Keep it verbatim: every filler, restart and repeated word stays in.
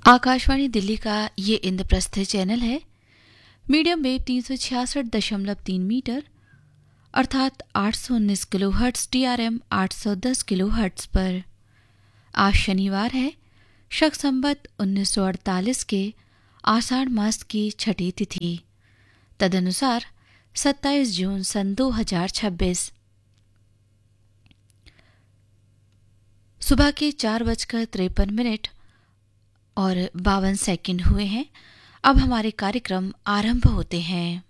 आकाशवाणी दिल्ली का ये इंद्रप्रस्थ चैनल है। मीडियम वेव तीन सौ छियासठ दशमलव तीन मीटर अर्थात आठ सौ उन्नीस kilo hertz, T R M आठ सौ दस किलो हर्ट्ज पर। आज शनिवार है, शक संवत उन्नीस सौ अड़तालीस के आषाढ़ मास की छठी तिथि, तदनुसार सत्ताईस जून सन दो हजार छब्बीस। सुबह के चार बजकर तिरपन मिनट और बावन सेकंड हुए हैं। अब हमारे कार्यक्रम आरंभ होते हैं।